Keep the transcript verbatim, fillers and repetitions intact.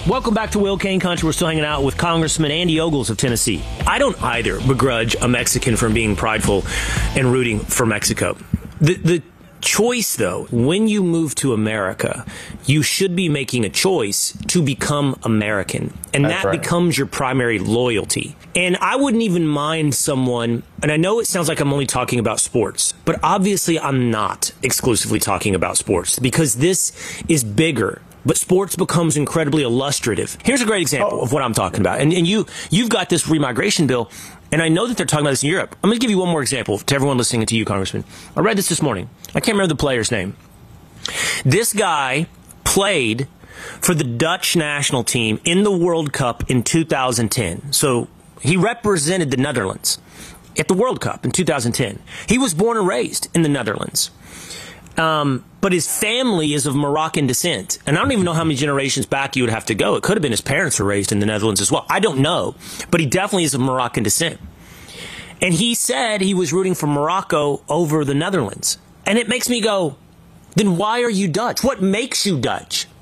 Welcome back to Will Kane Country. We're still hanging out with Congressman Andy Ogles of Tennessee. I don't either begrudge a Mexican from being prideful and rooting for Mexico. The, the choice, though, when you move to America, you should be making a choice to become American. And That's that right. becomes your primary loyalty. And I wouldn't even mind someone, and I know it sounds like I'm only talking about sports, but obviously I'm not exclusively talking about sports because this is bigger. But sports becomes incredibly illustrative. Here's a great example Oh. of what I'm talking about. And, and you, you've got this remigration bill, and I know that they're talking about this in Europe. I'm going to give you one more example to everyone listening and to you, Congressman. I read this this morning. I can't remember the player's name. This guy played for the Dutch national team in the World Cup in two thousand ten. So he represented the Netherlands at the World Cup in two thousand ten. He was born and raised in the Netherlands. Um, but his family is of Moroccan descent. And I don't even know how many generations back you would have to go. It could have been his parents were raised in the Netherlands as well. I don't know. But he definitely is of Moroccan descent. And he said he was rooting for Morocco over the Netherlands. And it makes me go, then why are you Dutch? What makes you Dutch?